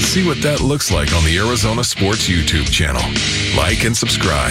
See what that looks like on the Arizona Sports YouTube channel. Like and subscribe.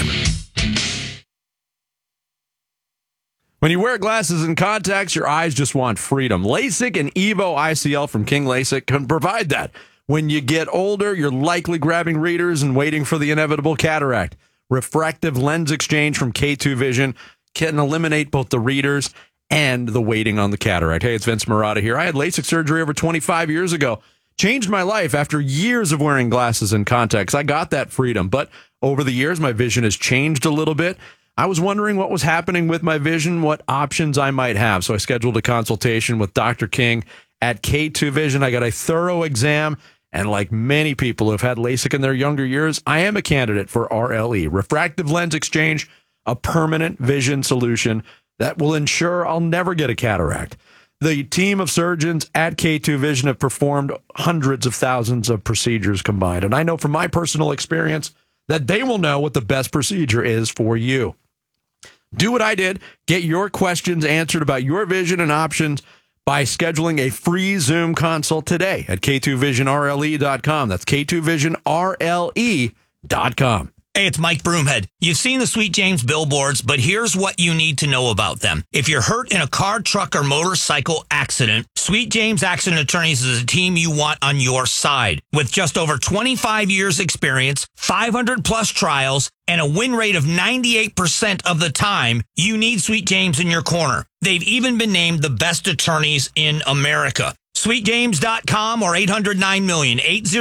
When you wear glasses and contacts, your eyes just want freedom. LASIK and EVO ICL from King LASIK can provide that. When you get older, you're likely grabbing readers and waiting for the inevitable cataract. Refractive lens exchange from K2 Vision can eliminate both the readers and the waiting on the cataract. Hey, it's Vince Marotta here. I had LASIK surgery over 25 years ago. Changed my life after years of wearing glasses and contacts. I got that freedom, but over the years, my vision has changed a little bit. I was wondering what was happening with my vision, what options I might have. So I scheduled a consultation with Dr. King at K2 Vision. I got a thorough exam, and like many people who have had LASIK in their younger years, I am a candidate for RLE, refractive lens exchange, a permanent vision solution that will ensure I'll never get a cataract. The team of surgeons at K2 Vision have performed hundreds of thousands of procedures combined, and I know from my personal experience that they will know what the best procedure is for you. Do what I did. Get your questions answered about your vision and options by scheduling a free Zoom consult today at K2VisionRLE.com. That's K2VisionRLE.com. Hey, it's Mike Broomhead. You've seen the Sweet James billboards, but here's what you need to know about them. If you're hurt in a car, truck, or motorcycle accident, Sweet James Accident Attorneys is a team you want on your side. With just over 25 years experience, 500 plus trials, and a win rate of 98% of the time, you need Sweet James in your corner. They've even been named the best attorneys in America. SweetJames.com or 800-9000000,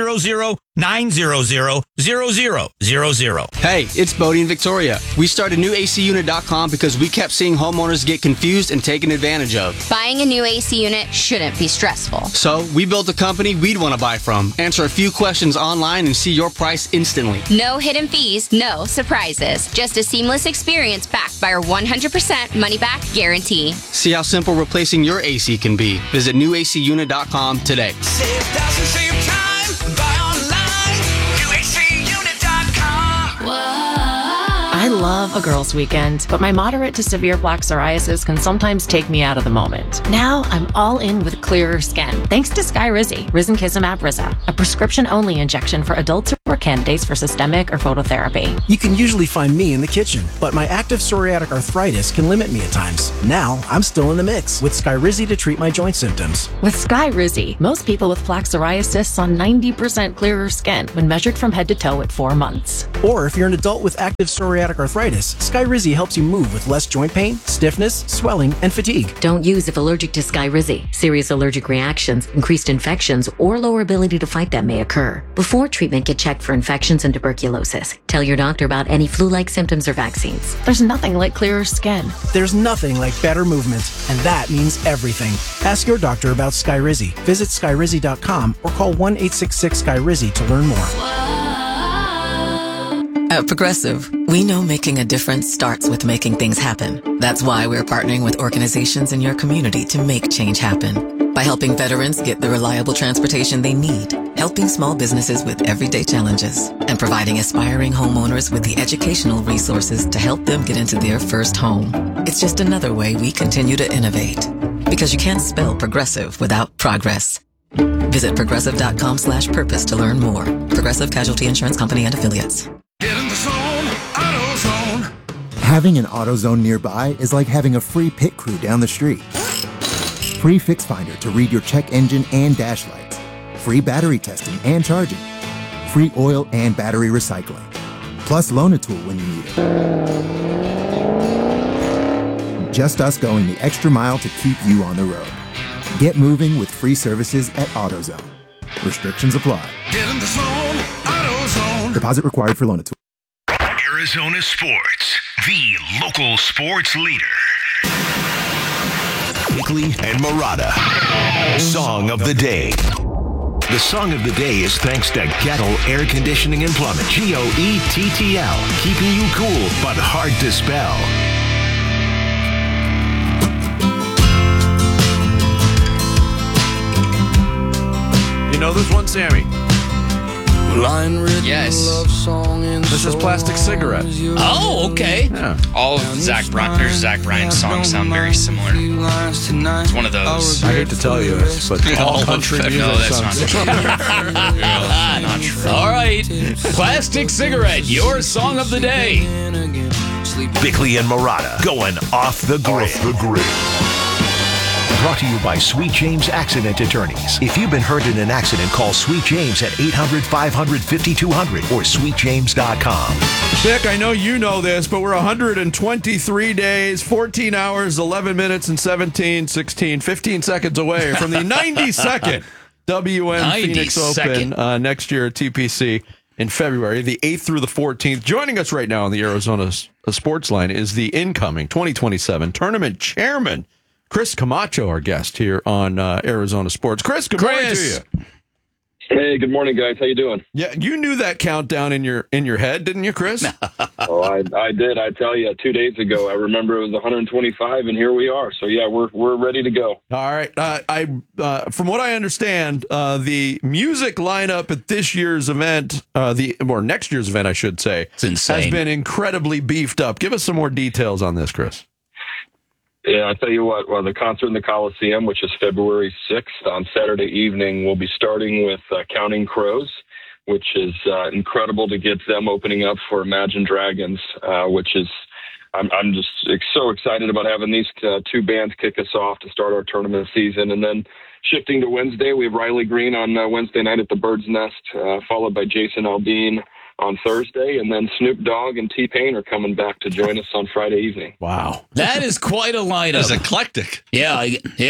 800-900-0000. Hey, it's Bodie and Victoria. We started NewACUnit.com because we kept seeing homeowners get confused and taken advantage of. Buying a new AC unit shouldn't be stressful. So we built a company we'd want to buy from. Answer a few questions online and see your price instantly. No hidden fees, no surprises. Just a seamless experience backed by our 100% money-back guarantee. See how simple replacing your AC can be. Visit NewACUnit.com today. Save thousands, save time. Buy online. NewACUnit.com. I love a girls' weekend, but my moderate to severe plaque psoriasis can sometimes take me out of the moment. Now I'm all in with clearer skin, thanks to Skyrizi, risankizumab Riza, a prescription-only injection for adults who are candidates for systemic or phototherapy. You can usually find me in the kitchen, but my active psoriatic arthritis can limit me at times. Now I'm still in the mix with Skyrizi to treat my joint symptoms. With Skyrizi, most people with plaque psoriasis saw 90% clearer skin when measured from head to toe at 4 months. Or if you're an adult with active psoriatic arthritis, Skyrizi helps you move with less joint pain, stiffness, swelling, and fatigue. Don't use if allergic to Skyrizi. Serious allergic reactions, increased infections, or lower ability to fight them may occur. Before treatment, get checked for infections and tuberculosis. Tell your doctor about any flu-like symptoms or vaccines. There's nothing like clearer skin. There's nothing like better movement, and that means everything. Ask your doctor about Skyrizi. Visit Skyrizi.com or call 1-866-SKYRIZI to learn more. At Progressive, we know making a difference starts with making things happen. That's why we're partnering with organizations in your community to make change happen. By helping veterans get the reliable transportation they need, helping small businesses with everyday challenges, and providing aspiring homeowners with the educational resources to help them get into their first home. It's just another way we continue to innovate. Because you can't spell progressive without progress. Visit progressive.com/purpose to learn more. Progressive Casualty Insurance Company and Affiliates. Get in the zone, AutoZone. Having an AutoZone nearby is like having a free pit crew down the street. Free Fix Finder to read your check engine and dash lights. Free battery testing and charging. Free oil and battery recycling. Plus Loan-A-Tool when you need it. Just us going the extra mile to keep you on the road. Get moving with free services at AutoZone. Restrictions apply. Get in the zone, AutoZone. Deposit required for Loan-A-Tool. Arizona Sports, the local sports leader. Weekly and Marotta. Song of the Day. The song of the day is thanks to Gettle Air Conditioning and Plumbing. GOETTL. Keeping you cool, but hard to spell. You know this one, Sammy? Yes. This is Plastic Cigarette. Oh, okay. Yeah. All of Zach Bryan's songs sound very similar. It's one of those. I hate to tell you this, but all country music No, that's songs. not true. All right. Plastic Cigarette, your song of the day. Bickley and Marotta going off the grid. Brought to you by Sweet James Accident Attorneys. If you've been hurt in an accident, call Sweet James at 800-500-5200 or sweetjames.com. Dick, I know you know this, but we're 123 days, 14 hours, 11 minutes, and 15 seconds away from the 92nd WM Phoenix Open next year at TPC in February, the 8th through the 14th. Joining us right now on the Arizona Sports Line is the incoming 2027 tournament chairman, Chris Camacho, our guest here on Arizona Sports. Chris, good morning to you. Hey, good morning, guys. How you doing? Yeah, you knew that countdown in your head, didn't you, Chris? Oh, I did. I tell you, 2 days ago, I remember it was 125, and here we are. So yeah, we're ready to go. All right. From what I understand, the music lineup at this year's event, or next year's event, I should say, it's insane, has been incredibly beefed up. Give us some more details on this, Chris. Yeah, I tell you what, the concert in the Coliseum, which is February 6th on Saturday evening, we'll be starting with Counting Crows, which is incredible to get them opening up for Imagine Dragons, which is, I'm just so excited about having these two bands kick us off to start our tournament season. And then shifting to Wednesday, we have Riley Green on Wednesday night at the Bird's Nest, followed by Jason Aldean on Thursday, and then Snoop Dogg and T-Pain are coming back to join us on Friday evening. Wow. That is quite a lineup. It's eclectic. Yeah.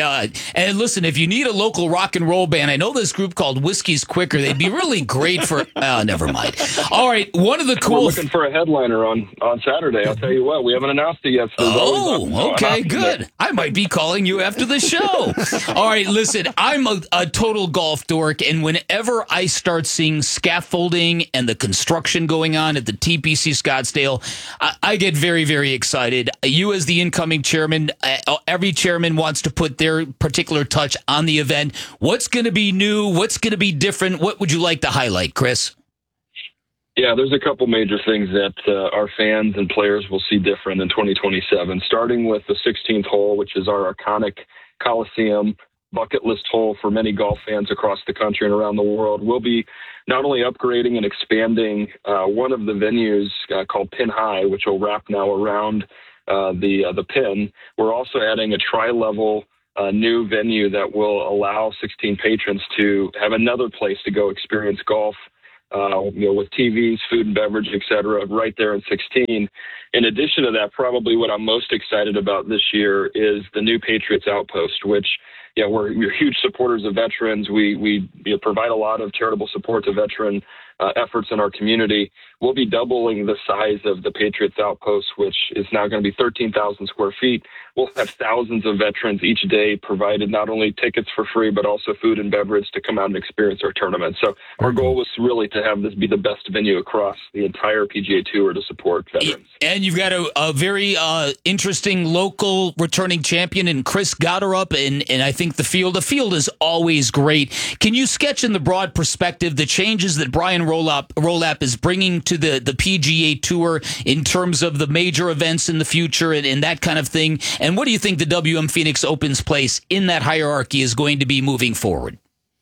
And listen, if you need a local rock and roll band, I know this group called Whiskey's Quicker. They'd be really great for... never mind. All right, one of the cool... We're looking for a headliner on Saturday. I'll tell you what, we haven't announced it yet. So okay, good. I might be calling you after the show. All right, listen, I'm a total golf dork, and whenever I start seeing scaffolding and the construction going on at the TPC Scottsdale, I get very, very excited. You as the incoming chairman, every chairman wants to put their particular touch on the event. What's going to be new? What's going to be different? What would you like to highlight, Chris? Yeah, there's a couple major things that our fans and players will see different in 2027, starting with the 16th hole, which is our iconic Coliseum bucket list hole for many golf fans across the country and around the world. We'll be not only upgrading and expanding one of the venues called Pin High, which will wrap now around the pin. We're also adding a tri-level new venue that will allow 16 patrons to have another place to go experience golf, with TVs, food and beverage, et cetera, right there in 16. In addition to that, probably what I'm most excited about this year is the new Patriots Outpost, which we're huge supporters of veterans. We provide a lot of charitable support to veteran efforts in our community. We'll be doubling the size of the Patriots Outpost, which is now going to be 13,000 square feet. We'll have thousands of veterans each day provided not only tickets for free, but also food and beverage to come out and experience our tournament. So our goal was really to have this be the best venue across the entire PGA Tour to support veterans. And you've got a very interesting local returning champion in Chris Gotterup, and I think the field is always great. Can you sketch in the broad perspective the changes that Brian Rolap is bringing to the PGA Tour in terms of the major events in the future and that kind of thing? And what do you think the WM Phoenix Open's place in that hierarchy is going to be moving forward?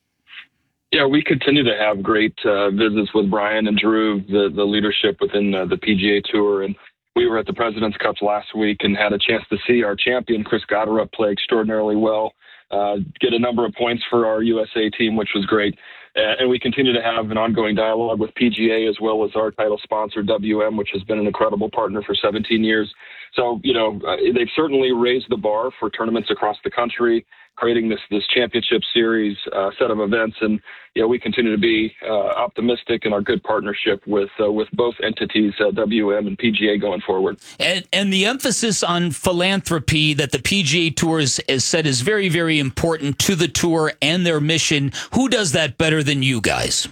Yeah, we continue to have great visits with Brian and Drew, the leadership within the PGA Tour. And we were at the President's Cup last week and had a chance to see our champion, Chris Gotterup, play extraordinarily well, get a number of points for our USA team, which was great. And we continue to have an ongoing dialogue with PGA as well as our title sponsor, WM, which has been an incredible partner for 17 years. So, they've certainly raised the bar for tournaments across the country, creating this championship series set of events. And, we continue to be optimistic in our good partnership with both entities, WM and PGA, going forward. And the emphasis on philanthropy that the PGA Tour has said is very, very important to the tour and their mission. Who does that better than you guys?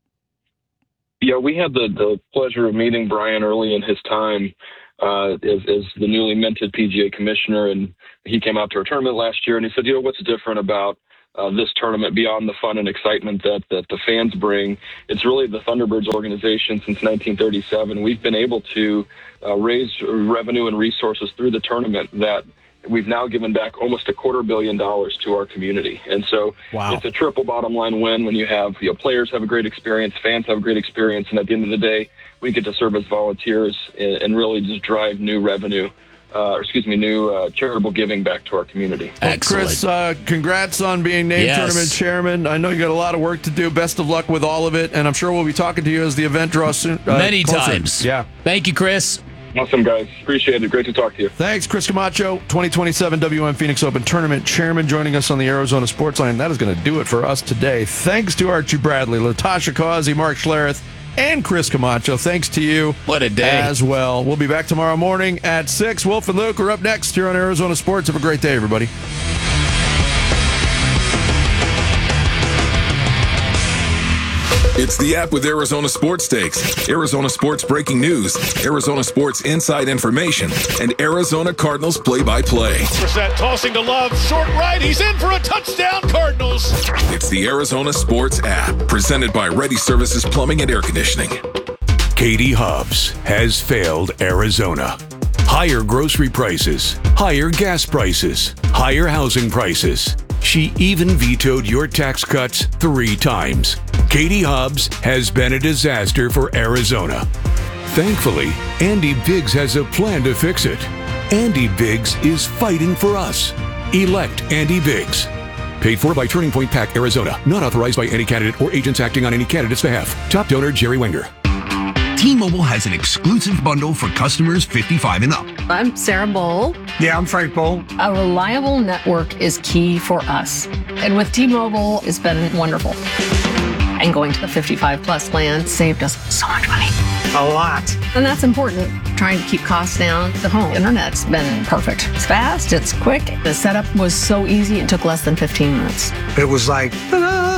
Yeah, we had the pleasure of meeting Brian early in his time as the newly minted PGA commissioner, and he came out to our tournament last year, and he said, what's different about this tournament beyond the fun and excitement that the fans bring. It's really the Thunderbirds organization since 1937. We've been able to raise revenue and resources through the tournament that we've now given back almost $250 million to our community. And so It's a triple bottom line win when you have players have a great experience, fans have a great experience, and at the end of the day, we get to serve as volunteers and really just drive new revenue. New charitable giving back to our community. Well, Chris, congrats on being named tournament chairman. I know you got a lot of work to do. Best of luck with all of it, and I'm sure we'll be talking to you as the event draws soon. Many closer. times. Yeah. Thank you, Chris. Awesome, guys. Appreciate it. Great to talk to you. Thanks, Chris Camacho, 2027 WM Phoenix Open Tournament chairman, joining us on the Arizona Sports Line. That is going to do it for us today. Thanks to Archie Bradley, Latasha Causey, Mark Schlereth, and Chris Camacho. Thanks to you. What a day. As well. We'll be back tomorrow morning at 6. Wolf and Luke are up next here on Arizona Sports. Have a great day, everybody. It's the app with Arizona Sports Stakes, Arizona Sports breaking news, Arizona Sports inside information, and Arizona Cardinals play-by-play. Brissett tossing to Love, short right, he's in for a touchdown, Cardinals. It's the Arizona Sports app, presented by Ready Services Plumbing and Air Conditioning. Katie Hobbs has failed Arizona. Higher grocery prices, higher gas prices, higher housing prices. She even vetoed your tax cuts 3 times. Katie Hobbs has been a disaster for Arizona. Thankfully, Andy Biggs has a plan to fix it. Andy Biggs is fighting for us. Elect Andy Biggs. Paid for by Turning Point PAC, Arizona. Not authorized by any candidate or agents acting on any candidate's behalf. Top donor, Jerry Wenger. T-Mobile has an exclusive bundle for customers 55 and up. I'm Sarah Bowl. Yeah, I'm Frank Bowl. A reliable network is key for us. And with T-Mobile, it's been wonderful. And going to the 55 plus plan saved us so much money. A lot. And that's important. Trying to keep costs down. The home internet's been perfect. It's fast, it's quick. The setup was so easy, it took less than 15 minutes. It was like, ta-da!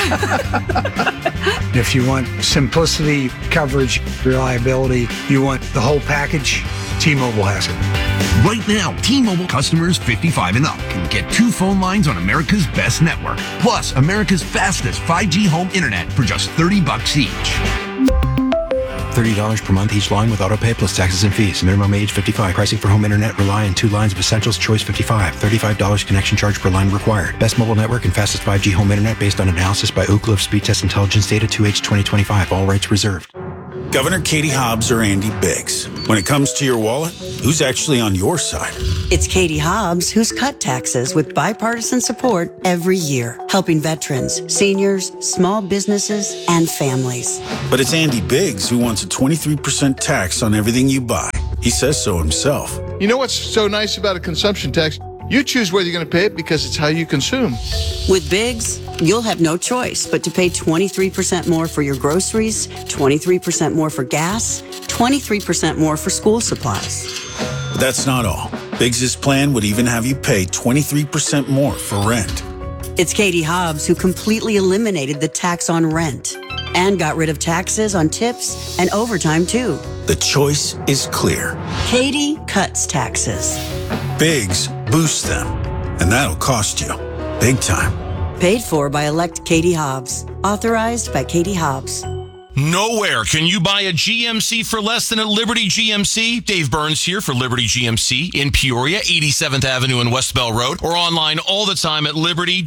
If you want simplicity, coverage, reliability, you want the whole package, T-Mobile has it. Right now, T-Mobile customers 55 and up can get 2 phone lines on America's best network, plus America's fastest 5G home internet for just $30 each. $30 per month each line with autopay plus taxes and fees. Minimum age 55. Pricing for home internet rely on 2 lines of essentials. Choice 55. $35 connection charge per line required. Best mobile network and fastest 5G home internet based on analysis by Ookla of Speed Test Intelligence data 2H 2025. All rights reserved. Governor Katie Hobbs or Andy Biggs? When it comes to your wallet, who's actually on your side? It's Katie Hobbs who's cut taxes with bipartisan support every year, helping veterans, seniors, small businesses, and families. But it's Andy Biggs who wants a 23% tax on everything you buy. He says so himself. You know what's so nice about a consumption tax? You choose whether you're going to pay it because it's how you consume. With Biggs, you'll have no choice but to pay 23% more for your groceries, 23% more for gas, 23% more for school supplies. But that's not all. Biggs' plan would even have you pay 23% more for rent. It's Katie Hobbs who completely eliminated the tax on rent and got rid of taxes on tips and overtime too. The choice is clear. Katie cuts taxes. Biggs boosts them, and that'll cost you big time. Paid for by elect Katie Hobbs. Authorized by Katie Hobbs. Nowhere can you buy a GMC for less than at Liberty GMC. Dave Burns here for Liberty GMC in Peoria, 87th Avenue and West Bell Road, or online all the time at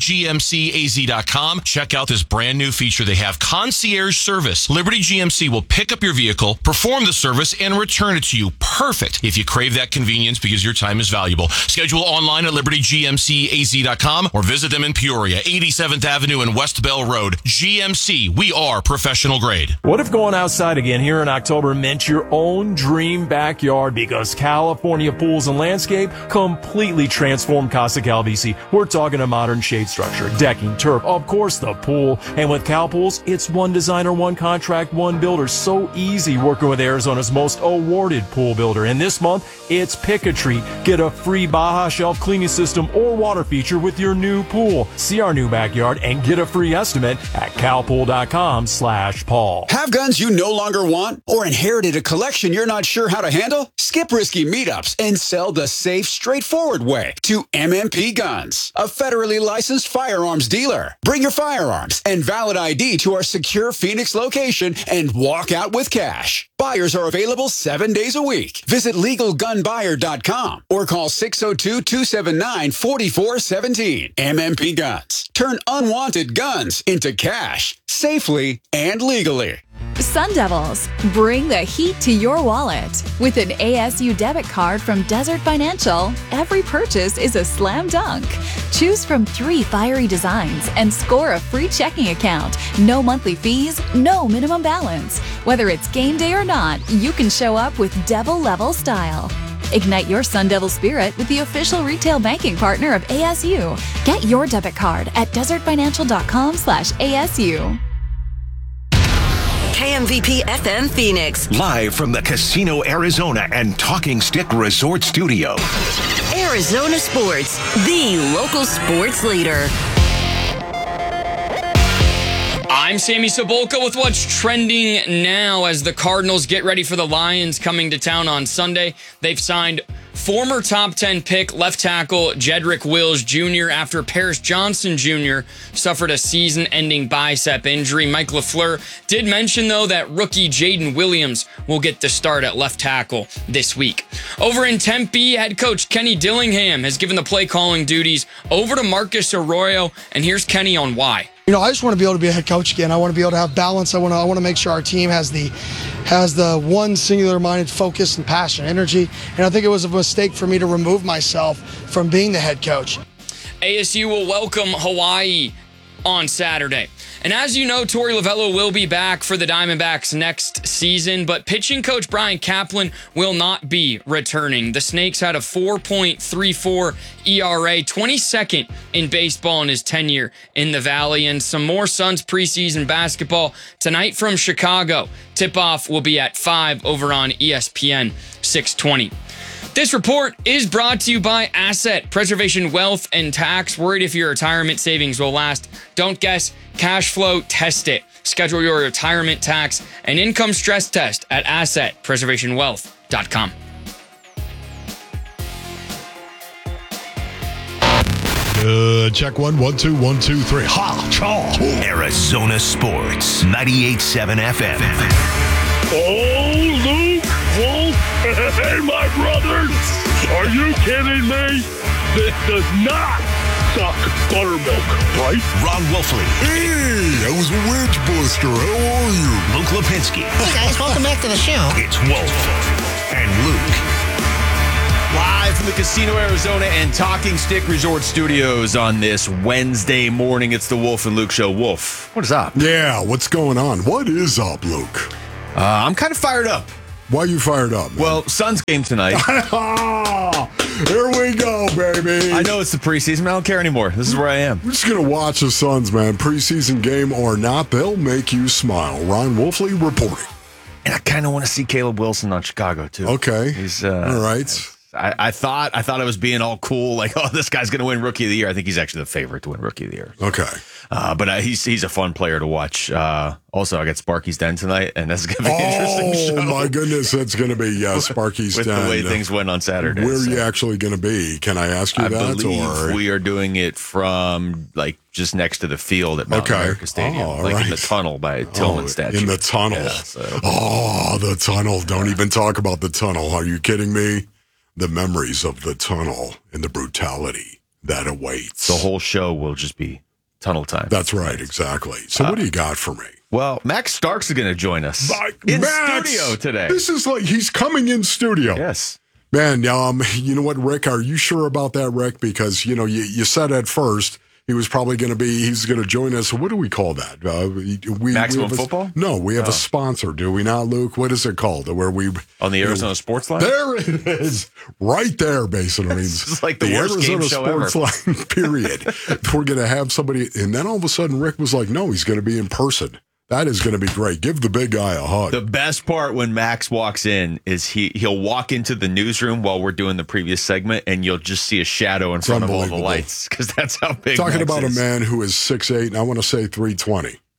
libertygmcaz.com. Check out this brand new feature they have, concierge service. Liberty GMC will pick up your vehicle, perform the service, and return it to you. Perfect if you crave that convenience because your time is valuable. Schedule online at libertygmcaz.com or visit them in Peoria, 87th Avenue and West Bell Road. GMC, we are professional grade. What if going outside again here in October meant your own dream backyard? Because California Pools and Landscape completely transformed Casa Calvisi. We're talking a modern shade structure, decking, turf, of course the pool. And with Cal Pools, it's one designer, one contract, one builder. So easy working with Arizona's most awarded pool builder. And this month, it's Pick a Treat. Get a free Baja Shelf cleaning system or water feature with your new pool. See our new backyard and get a free estimate at calpool.com/Paul. all. Have guns you no longer want or inherited a collection you're not sure how to handle? Skip risky meetups and sell the safe, straightforward way to MMP Guns, a federally licensed firearms dealer. Bring your firearms and valid ID to our secure Phoenix location and walk out with cash. Buyers are available 7 days a week. Visit LegalGunBuyer.com or call 602-279-4417. MMP Guns. Turn unwanted guns into cash safely and legally. Sun Devils, bring the heat to your wallet. With an ASU debit card from Desert Financial, every purchase is a slam dunk. Choose from 3 fiery designs and score a free checking account. No monthly fees, no minimum balance. Whether it's game day or not, you can show up with Devil level style. Ignite your Sun Devil spirit with the official retail banking partner of ASU. Get your debit card at desertfinancial.com/ASU. KMVP FM Phoenix. Live from the Casino Arizona and Talking Stick Resort Studio. Arizona Sports, the local sports leader. I'm Sammy Sobolka with what's trending now as the Cardinals get ready for the Lions coming to town on Sunday. They've signed former top 10 pick left tackle Jedrick Wills Jr. after Paris Johnson Jr. suffered a season-ending bicep injury. Mike LaFleur did mention, though, that rookie Jaden Williams will get the start at left tackle this week. Over in Tempe, head coach Kenny Dillingham has given the play-calling duties over to Marcus Arroyo, and here's Kenny on why. I just want to be able to be a head coach again. I want to be able to have balance. I want to make sure our team has the one singular-minded focus and passion, energy. And I think it was a mistake for me to remove myself from being the head coach. ASU will welcome Hawaii on Saturday. And as you know, Torey Lovello will be back for the Diamondbacks next season, but pitching coach Brian Kaplan will not be returning. The Snakes had a 4.34 ERA, 22nd in baseball in his tenure in the Valley. And some more Suns preseason basketball tonight from Chicago. Tip-off will be at 5 over on ESPN 620. This report is brought to you by Asset Preservation Wealth and Tax. Worried if your retirement savings will last? Don't guess. Cash flow, test it. Schedule your retirement tax and income stress test at AssetPreservationWealth.com. Check 1, 1, 2, 1, 2, 3. Ha! Chaw! Arizona Sports, 98.7 FM. Oh, Luke Wolf. Hey, my brothers. Are you kidding me? This does not suck buttermilk, right? Ron Wolfley. Hey, I was a wedge buster. How are you? Luke Lipinski. Hey, guys. Welcome back to the show. It's Wolf and Luke. Live from the Casino Arizona and Talking Stick Resort Studios on this Wednesday morning. It's the Wolf and Luke Show. Wolf, what is up? Yeah, what's going on? What is up, Luke? I'm kind of fired up. Why are you fired up, man? Well, Suns game tonight. Here we go, baby. I know it's the preseason, but I don't care anymore. This is where I am. We're just going to watch the Suns, man. Preseason game or not, they'll make you smile. Ron Wolfley reporting. And I kind of want to see Caleb Wilson on Chicago, too. Okay. He's all right. I thought I was being all cool, like, oh, this guy's going to win Rookie of the Year. I think he's actually the favorite to win Rookie of the Year. Okay. But he's a fun player to watch. Also, I got Sparky's Den tonight, and that's going to be an interesting show. Oh, my goodness, that's going to be Sparky's Den. With the way things went on Saturday. Where are you actually going to be? Can I ask you that? I believe we are doing it from, like, just next to the field at Mountain America Stadium. In the tunnel by Tillman statue. In the tunnel. Yeah, the tunnel. Don't even talk about the tunnel. Are you kidding me? The memories of the tunnel and the brutality that awaits. The whole show will just be tunnel time. That's right, exactly. So what do you got for me? Well, Max Starks is going to join us in studio today. This is like he's coming in studio. Yes. Man, you know what, Rick? Are you sure about that, Rick? Because, you said at first he was probably going to he's going to join us. What do we call that? Maximum Football? No, we have a sponsor, do we not, Luke? What is it called? Where we on the Arizona Sports Line? There it is. Right there, basically. It's like the worst Arizona game show Sports ever. Line, period. We're going to have somebody, and then all of a sudden Rick was like, no, he's going to be in person. That is going to be great. Give the big guy a hug. The best part when Max walks in is he'll walk into the newsroom while we're doing the previous segment, and you'll just see a shadow in front of all the lights because that's how big. Talking Max about is. A man who is 6'8", and I want to say 320.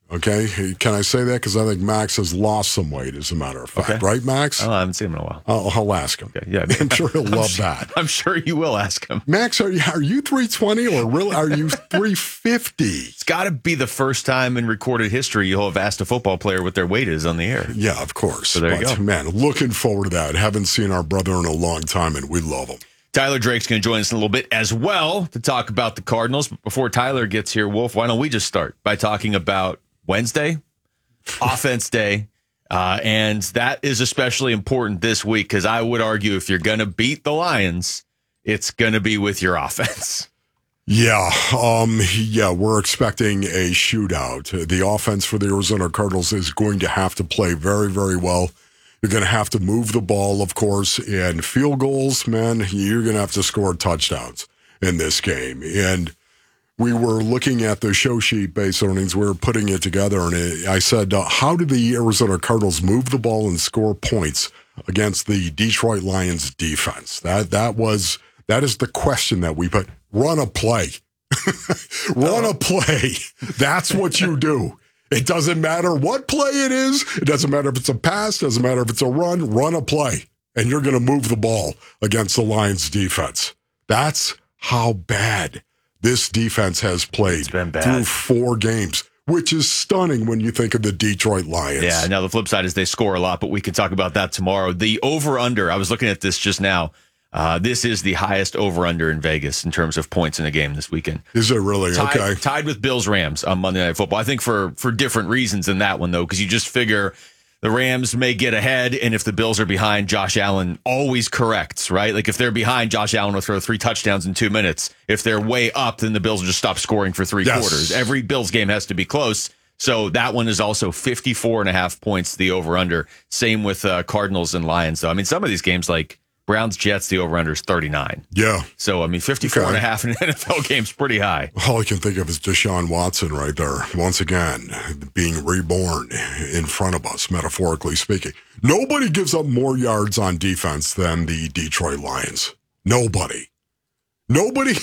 Okay, can I say that? Because I think Max has lost some weight, as a matter of fact. Right, Max? Oh, I haven't seen him in a while. I'll ask him. Okay, yeah, I'm sure he'll love that. I'm sure you will ask him. Max, are you 320 or really are you 350? It's got to be the first time in recorded history you'll have asked a football player what their weight is on the air. Yeah, of course. So there you go. Man, looking forward to that. Haven't seen our brother in a long time, and we love him. Tyler Drake's going to join us in a little bit as well to talk about the Cardinals. But before Tyler gets here, Wolf, why don't we just start by talking about Wednesday, Offense Day, and that is especially important this week because I would argue if you're going to beat the Lions, it's going to be with your offense. Yeah, we're expecting a shootout. The offense for the Arizona Cardinals is going to have to play very, very well. You're going to have to move the ball, of course, and field goals, man, you're going to have to score touchdowns in this game. And we were looking at the show sheet based earnings. We were putting it together, and I said, how do the Arizona Cardinals move the ball and score points against the Detroit Lions defense? That is the question that we put. Run a play. Run a play. That's what you do. It doesn't matter what play it is. It doesn't matter if it's a pass. It doesn't matter if it's a run. Run a play, and you're going to move the ball against the Lions defense. That's how bad this defense has played through 4 games, which is stunning when you think of the Detroit Lions. Yeah, now the flip side is they score a lot, but we can talk about that tomorrow. The over-under, I was looking at this just now. This is the highest over-under in Vegas in terms of points in a game this weekend. Is it really? Okay. Tied with Bills-Rams on Monday Night Football. I think for different reasons than that one, though, because you just figure the Rams may get ahead, and if the Bills are behind, Josh Allen always corrects, right? Like if they're behind, Josh Allen will throw 3 touchdowns in 2 minutes. If they're way up, then the Bills will just stop scoring for 3 quarters. Every Bills game has to be close. So that one is also 54.5 points, the over-under. Same with Cardinals and Lions, though. I mean, some of these games like Browns, Jets, the over-under is 39. Yeah. So, I mean, 54.5 in an NFL game's pretty high. All I can think of is Deshaun Watson right there. Once again, being reborn in front of us, metaphorically speaking. Nobody gives up more yards on defense than the Detroit Lions. Nobody in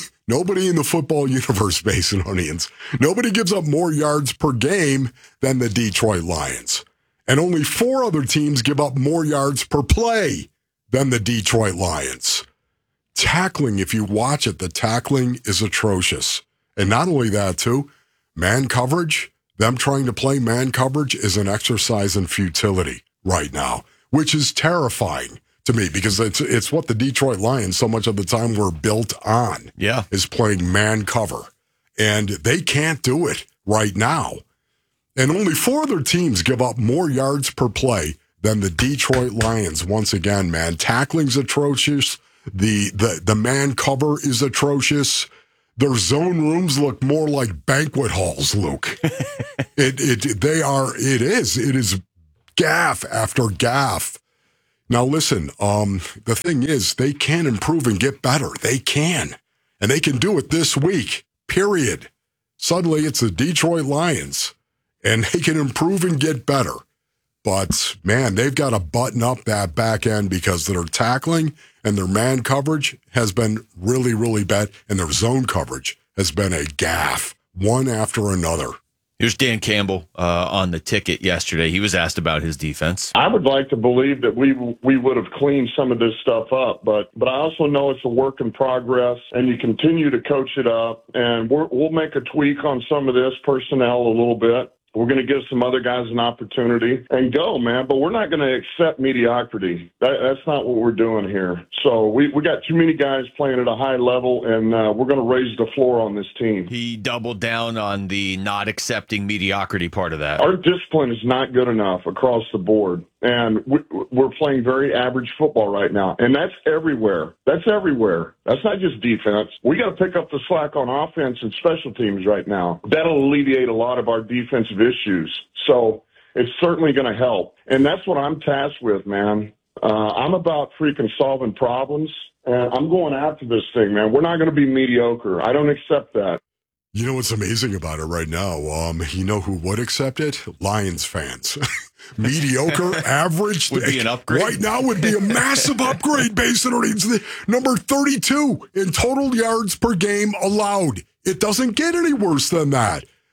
the football universe, Basinonians. Nobody gives up more yards per game than the Detroit Lions. And only 4 other teams give up more yards per play than the Detroit Lions. Tackling, if you watch it, the tackling is atrocious. And not only that, too, man coverage, them trying to play man coverage is an exercise in futility right now, which is terrifying to me because it's what the Detroit Lions so much of the time were built on. Yeah. Is playing man cover. And they can't do it right now. And only 4 other teams give up more yards per play than the Detroit Lions. Once again, man, tackling's atrocious. The man cover is atrocious. Their zone rooms look more like banquet halls, Luke. It is gaff after gaff. Now listen, the thing is they can improve and get better. They can. And they can do it this week, period. Suddenly it's the Detroit Lions and they can improve and get better. But, man, they've got to button up that back end because their tackling and their man coverage has been really, really bad, and their zone coverage has been a gaffe, one after another. Here's Dan Campbell on the ticket yesterday. He was asked about his defense. I would like to believe that we would have cleaned some of this stuff up, but I also know it's a work in progress, and you continue to coach it up, and we'll make a tweak on some of this personnel a little bit. We're going to give some other guys an opportunity and go, man. But we're not going to accept mediocrity. That's not what we're doing here. So we got too many guys playing at a high level, and we're going to raise the floor on this team. He doubled down on the not accepting mediocrity part of that. Our discipline is not good enough across the board. And we're playing very average football right now. And that's everywhere. That's everywhere. That's not just defense. We got to pick up the slack on offense and special teams right now. That'll alleviate a lot of our defensive issues. So it's certainly going to help. And that's what I'm tasked with, man. I'm about freaking solving problems. And I'm going after this thing, man. We're not going to be mediocre. I don't accept that. You know what's amazing about it right now? You know who would accept it? Lions fans. Mediocre, average. Would be an upgrade. Right now would be a massive upgrade based on number 32 in total yards per game allowed. It doesn't get any worse than that.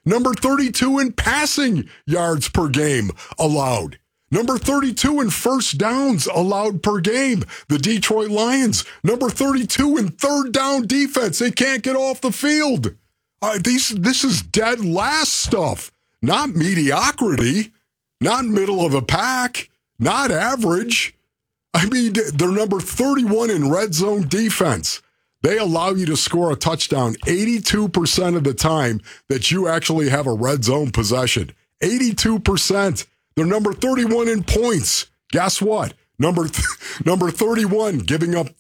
Number 32 in passing yards per game allowed. Number 32 in first downs allowed per game. The Detroit Lions. Number 32 in third down defense. They can't get off the field. This is dead last stuff. Not mediocrity. Not middle of the pack. Not average. I mean, they're number 31 in red zone defense. They allow you to score a touchdown 82% of the time that you actually have a red zone possession. 82%. They're number 31 in points. Guess what? Number 31, giving up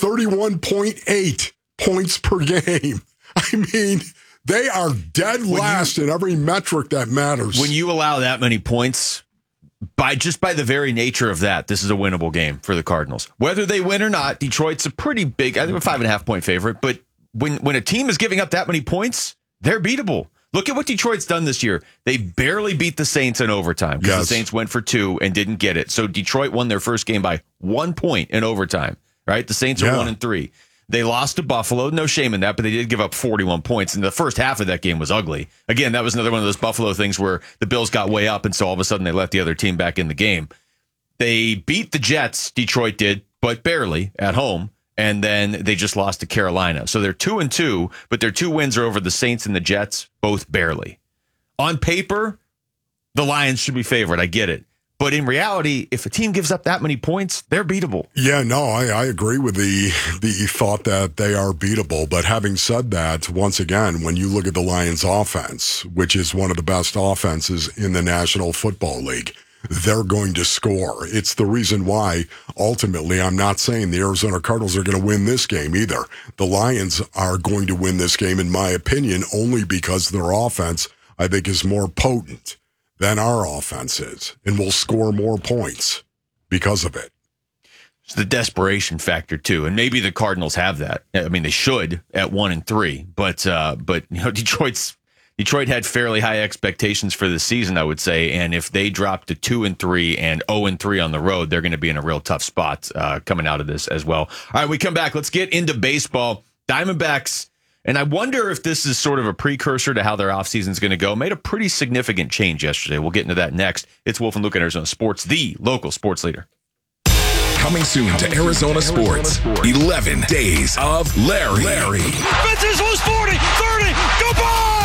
31.8 points per game. I mean, they are dead last in every metric that matters. When you allow that many points, by the very nature of that, this is a winnable game for the Cardinals. Whether they win or not, Detroit's a pretty big, I think a 5.5 point favorite. But when a team is giving up that many points, they're beatable. Look at what Detroit's done this year. They barely beat the Saints in overtime because the Saints went for 2 and didn't get it. So Detroit won their first game by 1 point in overtime, right? The Saints are 1-3. They lost to Buffalo. No shame in that, but they did give up 41 points. And the first half of that game was ugly. Again, that was another one of those Buffalo things where the Bills got way up, and so all of a sudden they let the other team back in the game. They beat the Jets, Detroit did, but barely at home. And then they just lost to Carolina. So they're 2-2, but their 2 wins are over the Saints and the Jets, both barely. On paper, the Lions should be favored. I get it. But in reality, if a team gives up that many points, they're beatable. Yeah, no, I agree with the thought that they are beatable. But having said that, once again, when you look at the Lions offense, which is one of the best offenses in the National Football League, they're going to score. It's the reason why, ultimately, I'm not saying the Arizona Cardinals are going to win this game either. The Lions are going to win this game, in my opinion, only because their offense, I think, is more potent than our offense is, and will score more points because of it. It's the desperation factor, too, and maybe the Cardinals have that. I mean, they should at 1-3, but you know, Detroit had fairly high expectations for the season, I would say, and if they drop to 2-3 and 0-3 on the road, they're going to be in a real tough spot coming out of this as well. All right, we come back. Let's get into baseball. Diamondbacks, and I wonder if this is sort of a precursor to how their offseason is going to go. Made a pretty significant change yesterday. We'll get into that next. It's Wolf and Luke in Arizona Sports, the local sports leader. Coming soon to Arizona Sports, 11 Days of Larry. Fences was 40, 30, goodbye!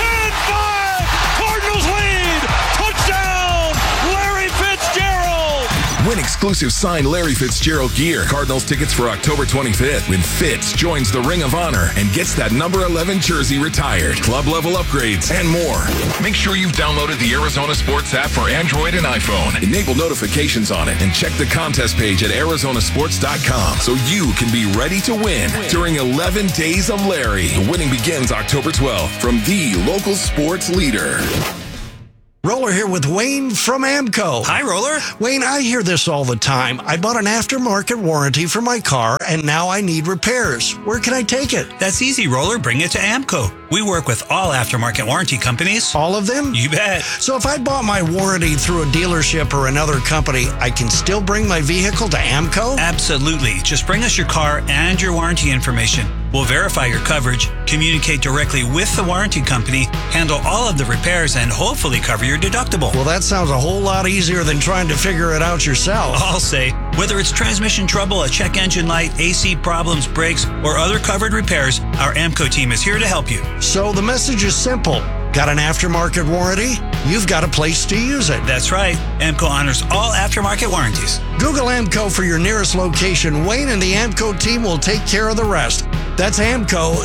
10-5, Cardinals lead, touchdown, Larry Fitzgerald! Win exclusive signed Larry Fitzgerald gear, Cardinals tickets for October 25th when Fitz joins the Ring of Honor and gets that number 11 jersey retired, club level upgrades, and more. Make sure you've downloaded the Arizona Sports app for Android and iPhone. Enable notifications on it and check the contest page at arizonasports.com so you can be ready to win during 11 Days of Larry. The winning begins October 12th from the local sports leader. Roller here with Wayne from AMCO. Hi, Roller. Wayne, I hear this all the time. I bought an aftermarket warranty for my car, and now I need repairs. Where can I take it? That's easy, Roller. Bring it to AMCO. We work with all aftermarket warranty companies. All of them? You bet. So if I bought my warranty through a dealership or another company, I can still bring my vehicle to AMCO? Absolutely. Just bring us your car and your warranty information. We'll verify your coverage, communicate directly with the warranty company, handle all of the repairs, and hopefully cover your deductible. Well, that sounds a whole lot easier than trying to figure it out yourself. I'll say, whether it's transmission trouble, a check engine light, AC problems, brakes, or other covered repairs, our AMCO team is here to help you. So the message is simple. Got an aftermarket warranty? You've got a place to use it. That's right. AMCO honors all aftermarket warranties. Google AMCO for your nearest location. Wayne and the AMCO team will take care of the rest. That's AMCO,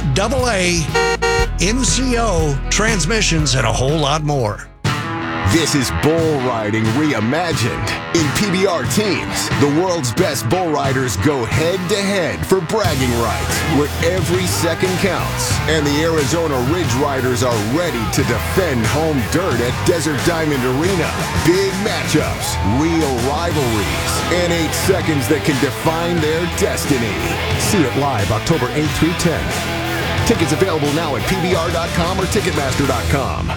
AA, MCO, transmissions, and a whole lot more. This is bull riding reimagined. In PBR teams, the world's best bull riders go head-to-head for bragging rights, where every second counts. And the Arizona Ridge Riders are ready to defend home dirt at Desert Diamond Arena. Big matchups, real rivalries, and 8 seconds that can define their destiny. See it live October 8th through 10th. Tickets available now at PBR.com or Ticketmaster.com.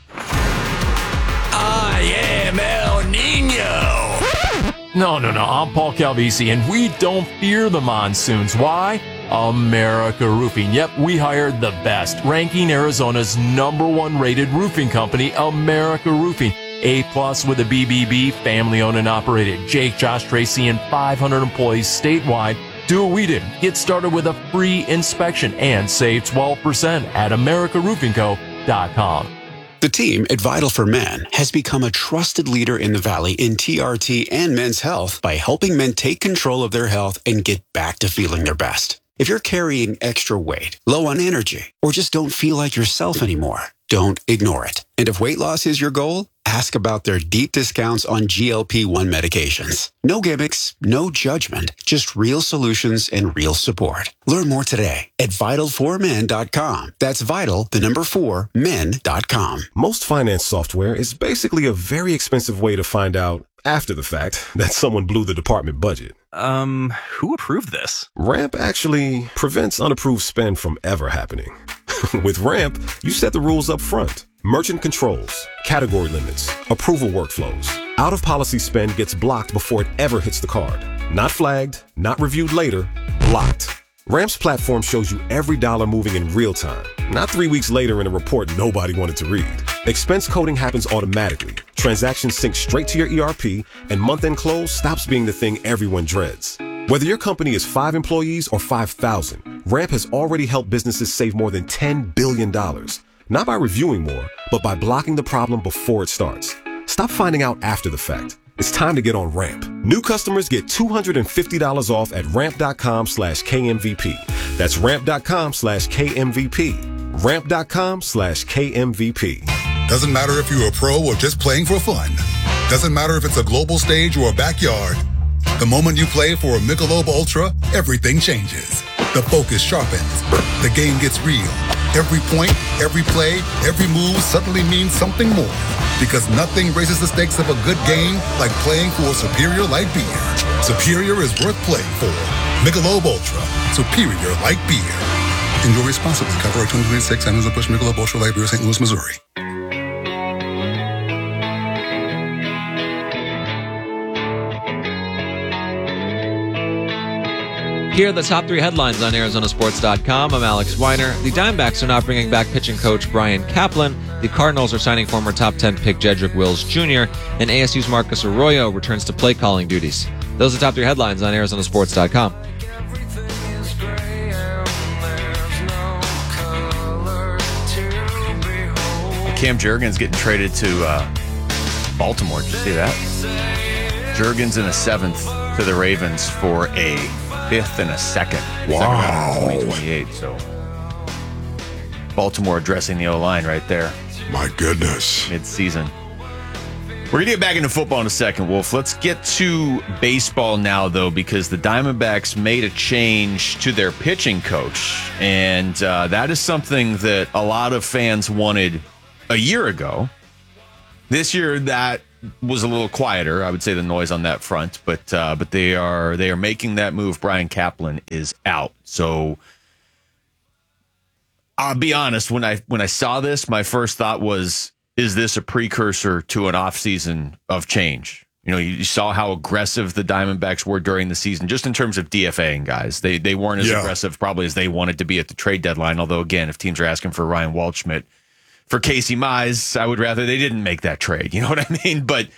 I am El Nino. No, I'm Paul Calvisi, and we don't fear the monsoons. Why? America Roofing. Yep, we hired the best, ranking Arizona's #1 rated roofing company, America Roofing. A+ with a BBB, family owned and operated. Jake, Josh, Tracy, and 500 employees statewide. Do what we did. Get started with a free inspection and save 12% at AmericaRoofingCo.com. The team at Vital for Men has become a trusted leader in the Valley in TRT and men's health by helping men take control of their health and get back to feeling their best. If you're carrying extra weight, low on energy, or just don't feel like yourself anymore, don't ignore it. And if weight loss is your goal, ask about their deep discounts on GLP-1 medications. No gimmicks, no judgment, just real solutions and real support. Learn more today at Vital4Men.com. That's Vital4Men.com. Most finance software is basically a very expensive way to find out after the fact that someone blew the department budget. Who approved this? Ramp actually prevents unapproved spend from ever happening. With Ramp, you set the rules up front. Merchant controls, category limits, approval workflows. Out-of-policy spend gets blocked before it ever hits the card. Not flagged, not reviewed later, blocked. Ramp's platform shows you every dollar moving in real time, not 3 weeks later in a report nobody wanted to read. Expense coding happens automatically. Transactions sync straight to your ERP, and month-end close stops being the thing everyone dreads. Whether your company is 5 employees or 5,000, Ramp has already helped businesses save more than $10 billion. Not by reviewing more, but by blocking the problem before it starts. Stop finding out after the fact. It's time to get on Ramp. New customers get $250 off at ramp.com/KMVP. That's ramp.com/KMVP. Ramp.com/KMVP. Doesn't matter if you're a pro or just playing for fun. Doesn't matter if it's a global stage or a backyard. The moment you play for a Michelob Ultra, everything changes. The focus sharpens. The game gets real. Every point, every play, every move suddenly means something more. Because nothing raises the stakes of a good game like playing for a Superior Light Beer. Superior is worth playing for. Michelob Ultra. Superior Light Beer. Enjoy responsibly. Copyright 2026. Anheuser-Busch Michelob Ultra Light Beer, St. Louis, Missouri. Here are the top 3 headlines on ArizonaSports.com. I'm Alex Weiner. The Diamondbacks are not bringing back pitching coach Brian Kaplan. The Cardinals are signing former top 10 pick Jedrick Wills Jr. And ASU's Marcus Arroyo returns to play calling duties. Those are the top 3 headlines on ArizonaSports.com. Cam Jurgens getting traded to Baltimore. Did you see that? Jurgens in a 7th to the Ravens for a 5th and a 2nd. Wow. 2028. So Baltimore addressing the O-line right there. My goodness. Mid-season. We're going to get back into football in a second, Wolf. Let's get to baseball now, though, because the Diamondbacks made a change to their pitching coach. And that is something that a lot of fans wanted a year ago. This year, that was a little quieter, I would say, the noise on that front, but they are making that move. Brian Kaplan is out. So I'll be honest, when I saw this, my first thought was, is this a precursor to an offseason of change? You know, you saw how aggressive the Diamondbacks were during the season, just in terms of DFAing guys. They weren't as aggressive probably as they wanted to be at the trade deadline, although, again, if teams are asking for Ryan Waldschmidt for Casey Mize, I would rather they didn't make that trade. You know what I mean? But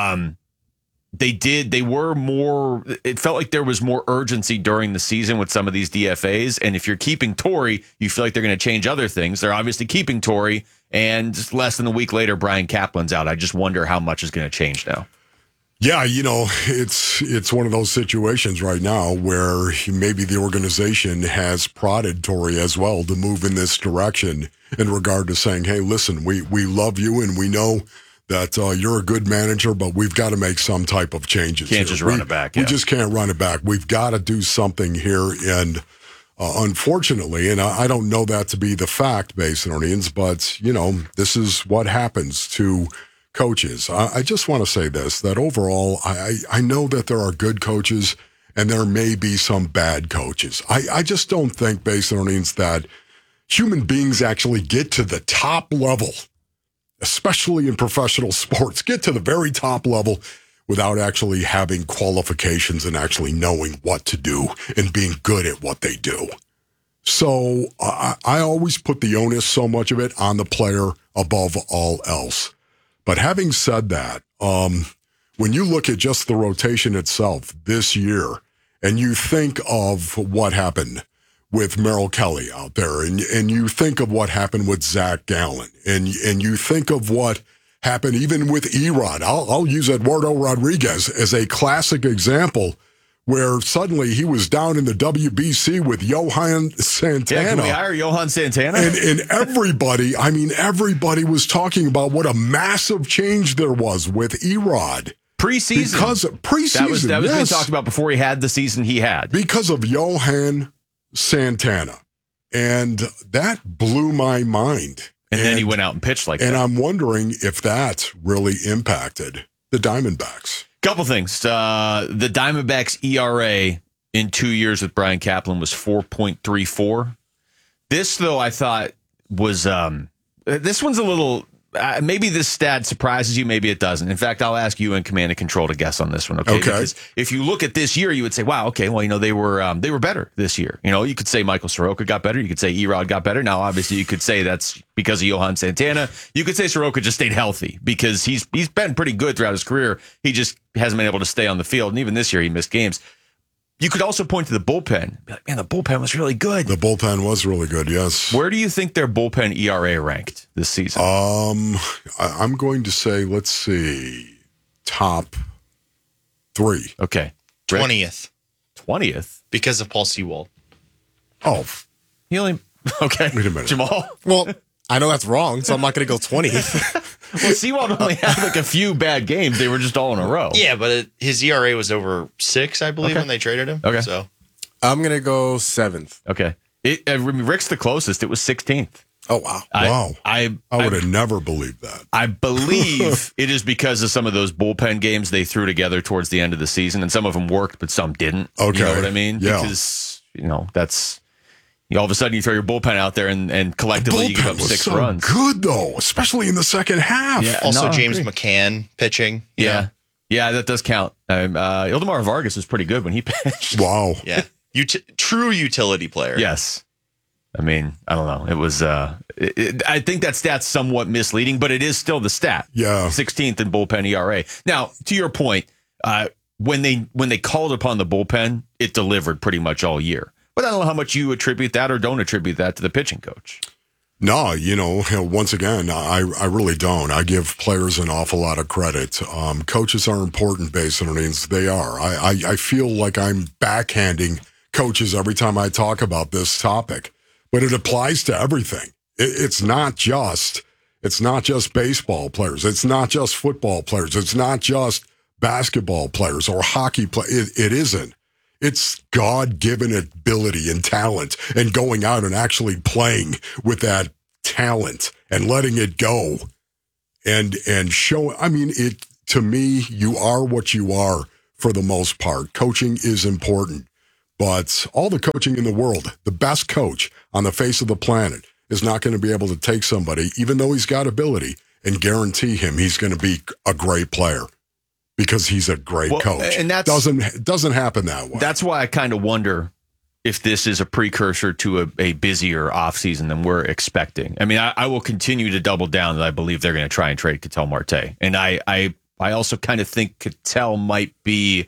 they were more, it felt like there was more urgency during the season with some of these DFAs. And if you're keeping Torrey, you feel like they're going to change other things. They're obviously keeping Torrey, and just less than a week later, Brian Kaplan's out. I just wonder how much is going to change now. Yeah, you know, it's one of those situations right now where maybe the organization has prodded Torrey as well to move in this direction in regard to saying, hey, listen, we love you and we know that you're a good manager, but we've got to make some type of changes. Can't just run it back. We just can't run it back. We've got to do something here. And unfortunately, and I don't know that to be the fact, Basinonians, but, you know, this is what happens to coaches. I just want to say this, that overall, I know that there are good coaches and there may be some bad coaches. I just don't think, Basinonians, that human beings actually get to the top level, especially in professional sports, get to the very top level without actually having qualifications and actually knowing what to do and being good at what they do. So I always put the onus, so much of it, on the player above all else. But having said that, when you look at just the rotation itself this year, and you think of what happened with Merrill Kelly out there, and you think of what happened with Zach Gallen, and you think of what happened even with Erod. I'll use Eduardo Rodriguez as a classic example, where suddenly he was down in the WBC with Johan Santana. Yeah, can we hire Johan Santana? And everybody was talking about what a massive change there was with Erod. Preseason. Because of preseason. That was being yes. talked about before he had the season he had. Because of Johan Santana. And that blew my mind. And then he went out and pitched like that. And I'm wondering if that really impacted the Diamondbacks. Couple things. The Diamondbacks ERA in 2 years with Brian Kaplan was 4.34. This, though, I thought was this one's a little. Maybe this stat surprises you, maybe it doesn't. In fact, I'll ask you in Command and Control to guess on this one. Okay. Because if you look at this year, you would say, "Wow, okay, well, they were better this year." You could say Michael Soroka got better. You could say Erod got better. Now, obviously, you could say that's because of Johan Santana. You could say Soroka just stayed healthy because he's been pretty good throughout his career. He just hasn't been able to stay on the field, and even this year, he missed games. You could also point to the bullpen. Be like, man, the bullpen was really good. The bullpen was really good, yes. Where do you think their bullpen ERA ranked this season? I'm going to say, let's see, top 3. Okay. 20th. 20th? Because of Paul Sewald. Oh. He only... Okay. Wait a minute. Jamal? Well, I know that's wrong, so I'm not going to go 20th. Well, Sewald only had like a few bad games. They were just all in a row. Yeah, but his ERA was over 6, I believe, when they traded him. Okay. So I'm going to go 7th. Okay. Rick's the closest. It was 16th. Oh, wow. I would have never believed that. I believe it is because of some of those bullpen games they threw together towards the end of the season, and some of them worked, but some didn't. Okay. You know what I mean? Yeah. Because, that's... all of a sudden, you throw your bullpen out there, and collectively you give up 6 so runs. Good though, especially in the second half. Yeah, also James McCann pitching. Yeah, that does count. Ildemar Vargas was pretty good when he pitched. Wow. Yeah, true utility player. Yes. I mean, I don't know. It was. I think that stat's somewhat misleading, but it is still the stat. Yeah, 16th in bullpen ERA. Now, to your point, when they called upon the bullpen, it delivered pretty much all year. But I don't know how much you attribute that or don't attribute that to the pitching coach. No, once again, I really don't. I give players an awful lot of credit. Coaches are important, base innings. They are. I feel like I'm backhanding coaches every time I talk about this topic, but it applies to everything. It's not just baseball players. It's not just football players. It's not just basketball players or hockey players. It isn't. It's God-given ability and talent and going out and actually playing with that talent and letting it go and show. I mean, to me, you are what you are for the most part. Coaching is important, but all the coaching in the world, the best coach on the face of the planet is not going to be able to take somebody, even though he's got ability, and guarantee him he's going to be a great player. Because he's a great coach. And that doesn't happen that way. That's why I kind of wonder if this is a precursor to a busier offseason than we're expecting. I mean, I will continue to double down that I believe they're going to try and trade Ketel Marte. And I also kind of think Ketel might be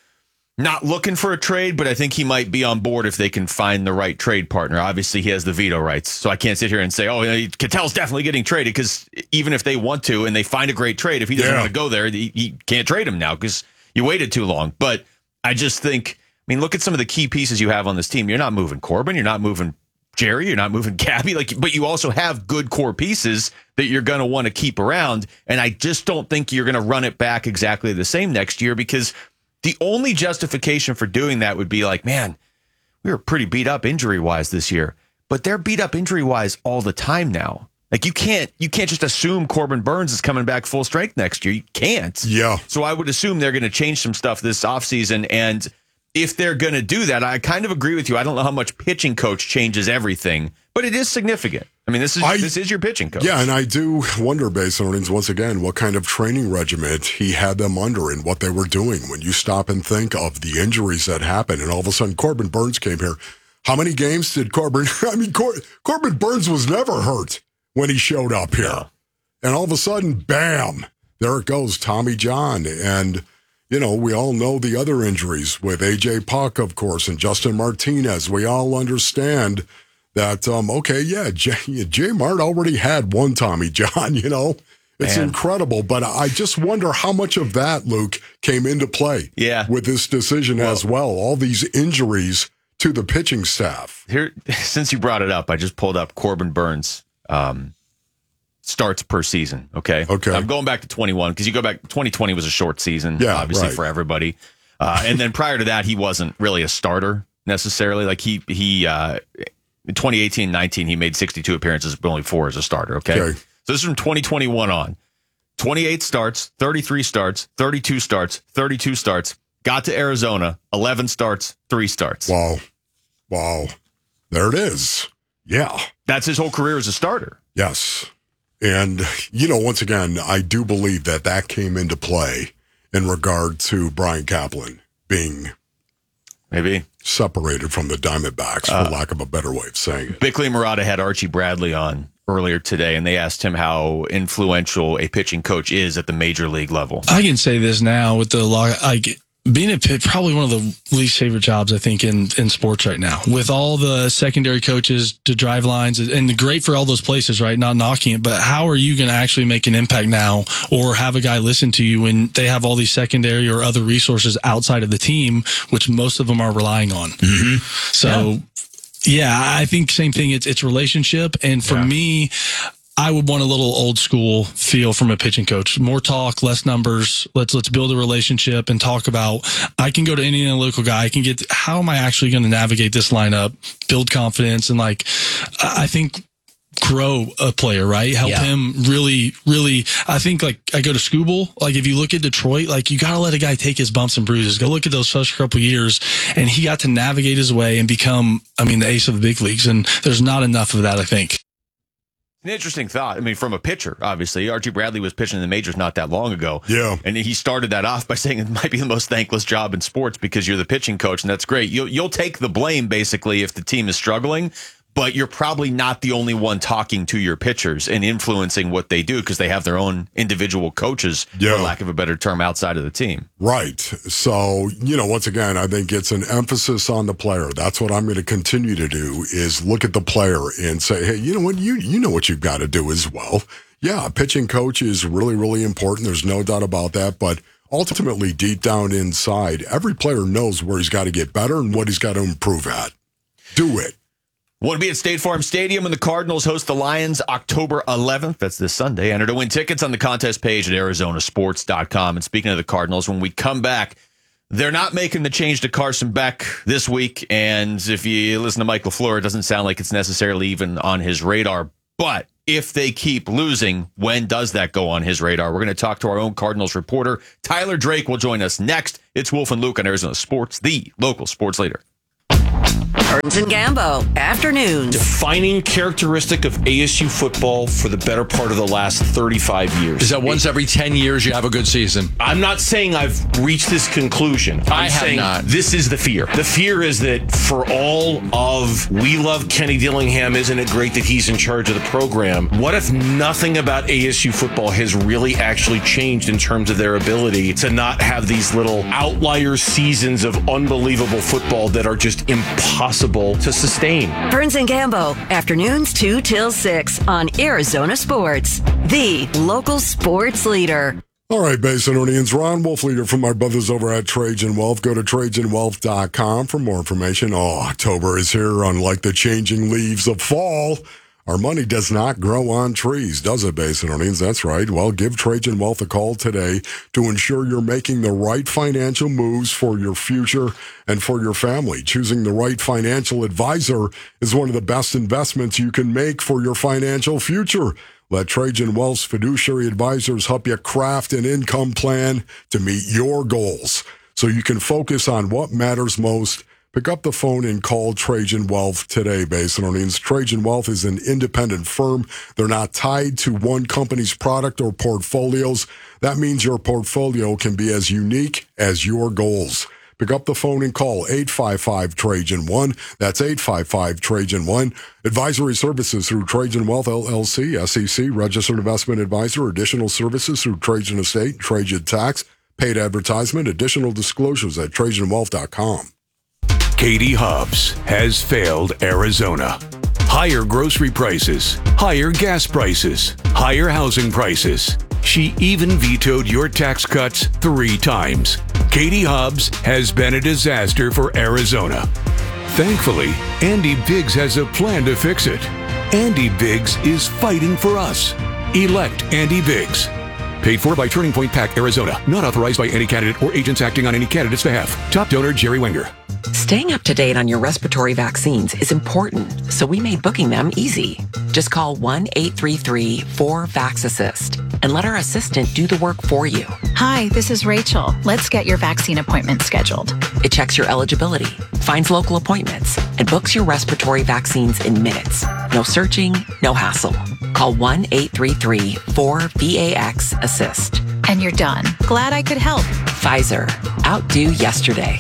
not looking for a trade, but I think he might be on board if they can find the right trade partner. Obviously, he has the veto rights, so I can't sit here and say, Ketel's definitely getting traded, because even if they want to and they find a great trade, if he doesn't want to go there, he can't trade him now because you waited too long. But I just think, look at some of the key pieces you have on this team. You're not moving Corbin. You're not moving Jerry. You're not moving Gabby. But you also have good core pieces that you're going to want to keep around. And I just don't think you're going to run it back exactly the same next year, because the only justification for doing that would be like, man, we were pretty beat up injury-wise this year, but they're beat up injury-wise all the time now. Like you can't just assume Corbin Burns is coming back full strength next year. You can't. Yeah. So I would assume they're going to change some stuff this offseason. And if they're going to do that, I kind of agree with you. I don't know how much pitching coach changes everything, but it is significant. I mean, this is your pitching coach. Yeah, and I do wonder, base earnings, once again, what kind of training regiment he had them under and what they were doing when you stop and think of the injuries that happened. And all of a sudden, Corbin Burns came here. How many games did Corbin? I mean, Corbin Burns was never hurt when he showed up here. And all of a sudden, bam, there it goes, Tommy John. And, we all know the other injuries with A.J. Puck, of course, and Justin Martinez. We all understand that, J. Mart already had one Tommy John, It's incredible. But I just wonder how much of that, Luke, came into play with this decision as well. All these injuries to the pitching staff. Here, since you brought it up, I just pulled up Corbin Burns' starts per season. Okay. I'm going back to 21 because you go back. 2020 was a short season, obviously for everybody. And then prior to that, he wasn't really a starter necessarily. Like he in 2018-19, he made 62 appearances, but only 4 as a starter. Okay. So this is from 2021 on. 28 starts, 33 starts, 32 starts, 32 starts. Got to Arizona, 11 starts, 3 starts. Wow. There it is. Yeah. That's his whole career as a starter. Yes. And, once again, I do believe that came into play in regard to Brian Kaplan being maybe separated from the Diamondbacks, for lack of a better way of saying it. Bickley Murata had Archie Bradley on earlier today, and they asked him how influential a pitching coach is at the major league level. I can say this now with being a pitcher, probably one of the least favorite jobs, I think, in sports right now. With all the secondary coaches to drive lines, and great for all those places, right? Not knocking it, but how are you going to actually make an impact now or have a guy listen to you when they have all these secondary or other resources outside of the team, which most of them are relying on? Mm-hmm. So, I think same thing. It's relationship. And for me, I would want a little old school feel from a pitching coach. More talk, less numbers. Let's build a relationship and talk about, I can go to any local guy. I can get, how am I actually going to navigate this lineup, build confidence, and I think grow a player, right? Help him really, really. I think I go to Scooble. If you look at Detroit, you got to let a guy take his bumps and bruises. Go look at those first couple of years, and he got to navigate his way and become, the ace of the big leagues. And there's not enough of that, I think. An interesting thought. From a pitcher, obviously. Archie Bradley was pitching in the majors not that long ago. Yeah. And he started that off by saying it might be the most thankless job in sports because you're the pitching coach, and that's great. You'll take the blame, basically, if the team is struggling, but you're probably not the only one talking to your pitchers and influencing what they do because they have their own individual coaches, for lack of a better term, outside of the team. Right. So, once again, I think it's an emphasis on the player. That's what I'm going to continue to do is look at the player and say, hey, you know what? You know what you've got to do as well. Yeah, a pitching coach is really, really important. There's no doubt about that. But ultimately, deep down inside, every player knows where he's got to get better and what he's got to improve at. Do it. Want to be at State Farm Stadium when the Cardinals host the Lions October 11th? That's this Sunday. Enter to win tickets on the contest page at Arizonasports.com. And speaking of the Cardinals, when we come back, they're not making the change to Carson Beck this week. And if you listen to Mike LaFleur, it doesn't sound like it's necessarily even on his radar. But if they keep losing, when does that go on his radar? We're going to talk to our own Cardinals reporter. Tyler Drake will join us next. It's Wolf and Luke on Arizona Sports, the local sports leader. Burns and Gambo, afternoons. Defining characteristic of ASU football for the better part of the last 35 years. Is that once every 10 years you have a good season? I'm not saying I've reached this conclusion. I'm saying not. This is the fear. The fear is that for all of we love Kenny Dillingham, isn't it great that he's in charge of the program? What if nothing about ASU football has really actually changed in terms of their ability to not have these little outlier seasons of unbelievable football that are just impossible to sustain? Burns and Gambo, afternoons 2 till 6 on Arizona Sports, the local sports leader. All right, Basinonians, Ron Wolfleader from our brothers over at Trajan Wealth. Go to TrajanWealth.com for more information. October is here. Unlike the changing leaves of fall, our money does not grow on trees, does it, Basinonians? That's right. Well, give Trajan Wealth a call today to ensure you're making the right financial moves for your future and for your family. Choosing the right financial advisor is one of the best investments you can make for your financial future. Let Trajan Wealth's fiduciary advisors help you craft an income plan to meet your goals so you can focus on what matters most. Pick up the phone and call Trajan Wealth today, Basinonians. Trajan Wealth is an independent firm. They're not tied to one company's product or portfolios. That means your portfolio can be as unique as your goals. Pick up the phone and call 855-TRAJAN-1. That's 855-TRAJAN-1. Advisory services through Trajan Wealth, LLC, SEC, registered investment advisor. Additional services through Trajan Estate, Trajan Tax. Paid advertisement. Additional disclosures at TrajanWealth.com. Katie Hobbs has failed Arizona. Higher grocery prices, higher gas prices, higher housing prices. She even vetoed your tax cuts 3 times. Katie Hobbs has been a disaster for Arizona. Thankfully, Andy Biggs has a plan to fix it. Andy Biggs is fighting for us. Elect Andy Biggs. Paid for by Turning Point PAC, Arizona. Not authorized by any candidate or agents acting on any candidate's behalf. Top donor, Jerry Wenger. Staying up to date on your respiratory vaccines is important, so we made booking them easy. Just call 1-833-4-VAX-ASSIST and let our assistant do the work for you. Hi, this is Rachel. Let's get your vaccine appointment scheduled. It checks your eligibility, finds local appointments, and books your respiratory vaccines in minutes. No searching, no hassle. Call 1-833-4-VAX-ASSIST. And you're done. Glad I could help. Pfizer. Outdo yesterday.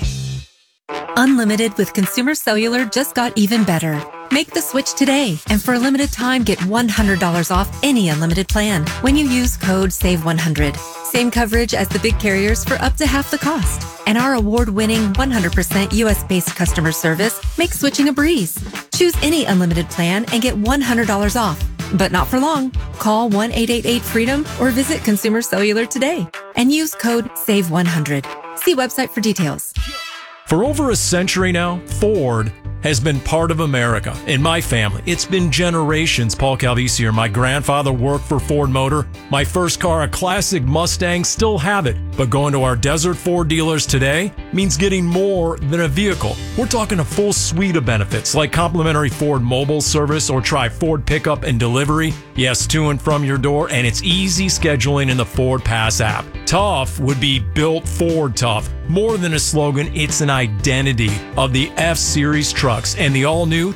Unlimited with Consumer Cellular just got even better. Make the switch today, and for a limited time, get $100 off any unlimited plan when you use code SAVE100. Same coverage as the big carriers for up to half the cost. And our award-winning 100% US-based customer service makes switching a breeze. Choose any unlimited plan and get $100 off. But not for long. Call 1-888-FREEDOM or visit Consumer Cellular today and use code SAVE100. See website for details. For over a century now, Ford has been part of America. In my family, it's been generations. Paul Calvisi here. My grandfather worked for Ford Motor. My first car, a classic Mustang, still have it. But going to our Desert Ford dealers today means getting more than a vehicle. We're talking a full suite of benefits like complimentary Ford mobile service or try Ford pickup and delivery. Yes, to and from your door, and it's easy scheduling in the Ford Pass app. Tough would be built Ford tough. More than a slogan, it's an identity of the F-Series trucks, and the all-new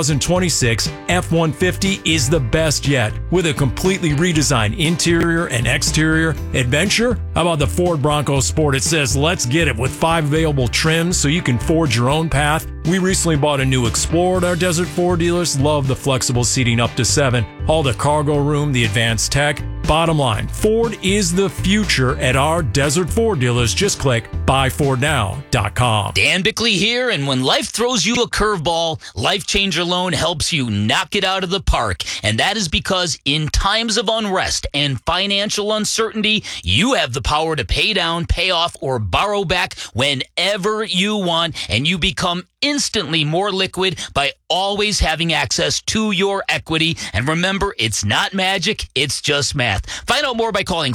2026 F-150 is the best yet. With a completely redesigned interior and exterior adventure, how about the Ford Bronco Sport? It says, let's get it, with 5 available trims so you can forge your own path. We recently bought a new Explorer at our Desert Ford dealers. Love the flexible seating up to 7. All the cargo room, the advanced tech. Bottom line, Ford is the future at our Desert Ford dealers. Just click buyfordnow.com. Dan Bickley here, and when life throws you a curveball, Life Changer Loan helps you knock it out of the park. And that is because in times of unrest and financial uncertainty, you have the power to pay down, pay off, or borrow back whenever you want, and you become instantly more liquid by always having access to your equity. And remember, it's not magic, it's just math. Find out more by calling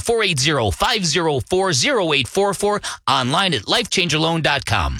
480-504-0844, online at lifechangerloan.com.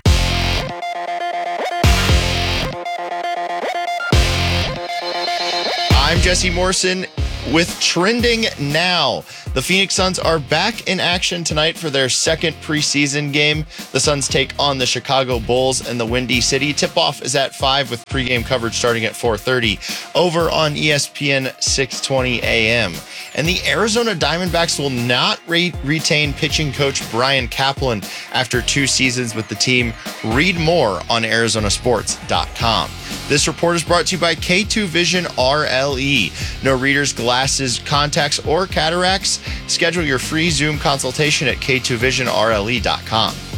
I'm Jesse Morrison with Trending Now. The Phoenix Suns are back in action tonight for their second preseason game. The Suns take on the Chicago Bulls in the Windy City. Tip-off is at 5 with pregame coverage starting at 4:30 over on ESPN 620 AM. And the Arizona Diamondbacks will not retain pitching coach Brian Kaplan after 2 seasons with the team. Read more on ArizonaSports.com. This report is brought to you by K2 Vision RLE. No readers, glasses, contacts, or cataracts. Schedule your free Zoom consultation at K2VisionRLE.com.